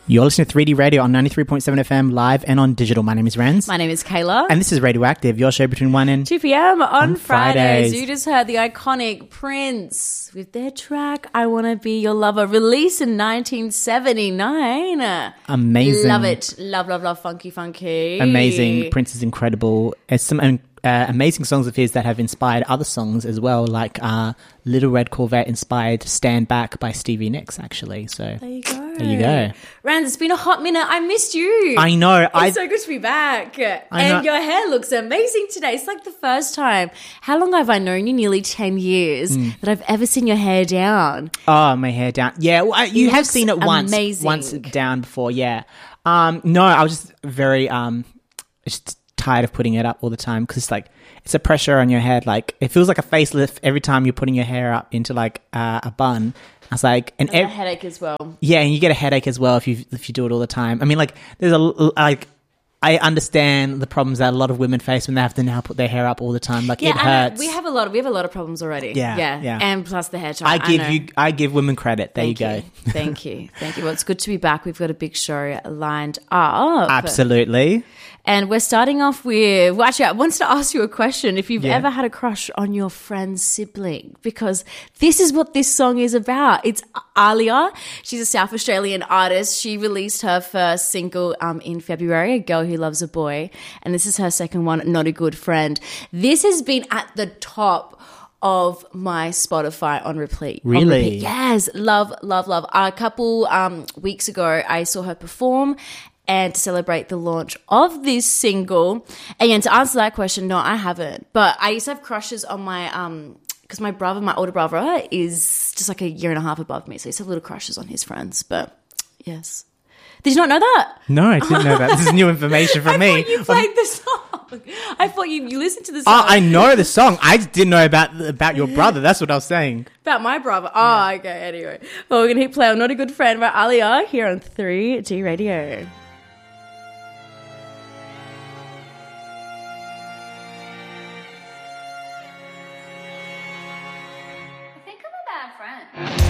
You're listening to 3D Radio on 93.7 FM, live and on digital. My name is Renz. My name is Kayla. And this is Radioactive, your show between 1 and 2 p.m. on Fridays. You just heard the iconic Prince with their track, I Wanna Be Your Lover, released in 1979. Amazing. Love it. Love, love, love. Funky, funky. Amazing. Prince is incredible. It's some amazing songs of his that have inspired other songs as well, like Little Red Corvette inspired Stand Back by Stevie Nicks, actually. So there you go. There you go. Rand, it's been a hot minute. I missed you. I know. It's so good to be back. And your hair looks amazing today. It's like the first time. How long have I known you? Nearly 10 years that I've ever seen your hair down. Oh, my hair down. Yeah, well, you have seen it once down before, yeah. No, I was just very just tired of putting it up all the time because it's like it's a pressure on your head. Like it feels like a facelift every time you're putting your hair up into like a bun. I was like, and a headache as well. Yeah, and you get a headache as well if you do it all the time. I mean, like there's I understand the problems that a lot of women face when they have to now put their hair up all the time. Like it hurts. We have a lot of problems already. Yeah. And plus the hair tie. I give women credit. There you go. Thank you. Well, it's good to be back. We've got a big show lined up. Absolutely. And we're starting off with, well, actually, I wanted to ask you a question. If you've ever had a crush on your friend's sibling, because this is what this song is about. It's Aaliyah. She's a South Australian artist. She released her first single in February, A Girl Who Loves a Boy. And this is her second one, Not a Good Friend. This has been at the top of my Spotify on repeat. Really? Yes. Love, love, love. A couple weeks ago, I saw her perform. And to celebrate the launch of this single. Again, to answer that question, no, I haven't. But I used to have crushes on my, because my older brother is just like a year and a half above me. So I used to have little crushes on his friends. But yes. Did you not know that? No, I didn't know that. This is new information for me. I thought you played the song. I thought you listened to the song. Oh, I know the song. I just didn't know about your brother. That's what I was saying. About my brother. Oh, okay. Anyway. Well, we're going to hit play on Not a Good Friend by Aaliyah here on 3G Radio. Friend.